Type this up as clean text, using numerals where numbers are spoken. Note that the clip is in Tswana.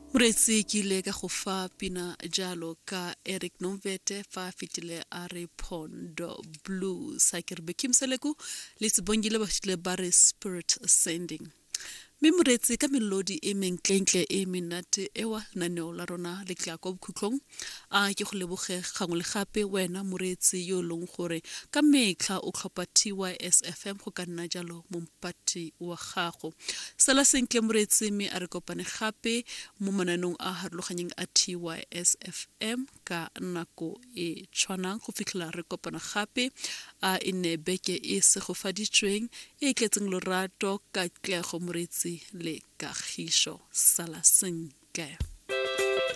Moretsi ke ile ka go fa pina jalo ka Eric Nomvete fa fitile a re Pondo Blues sa ke re bekimseleku le tsebongile ba fitile ba re Spirit Ascending. Me moretsi ka melodi e menklentle e menate ewa naneo la rona le tla go bokhutlong a ke go leboge gangwe le gape wena moretsi yo leng gore ka mekgla o tlhopha TYS FM go ka nna jalo mompati wa gago sala sentle moretsi me a re kopane gape mo mananong a harologanyeng a TYS FM ka nako e tshwanang go fitlhela re kopana gape a ine beke e se go faditsweng e tletseng lorato ka tlego moretsi le kagišo sala senke.